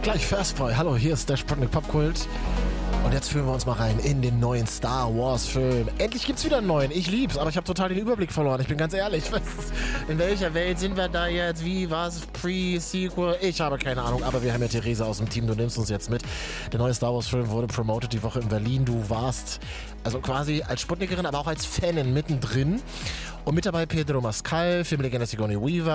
Gleich Fastboy. Hallo, hier ist der Sputnik Popkult. Und jetzt führen wir uns mal rein in den neuen Star Wars Film. Endlich gibt's wieder einen neuen. Ich lieb's, aber ich habe total den Überblick verloren. Ich bin ganz ehrlich. In welcher Welt sind wir da jetzt? Wie, was? Pre-Sequel? Ich habe keine Ahnung. Aber wir haben ja Theresa aus dem Team. Du nimmst uns jetzt mit. Der neue Star Wars Film wurde promoted die Woche in Berlin. Du warst also quasi als Sputnikerin, aber auch als Fanin mittendrin. Und mit dabei Pedro Pascal, Filmlegende Sigourney Weaver.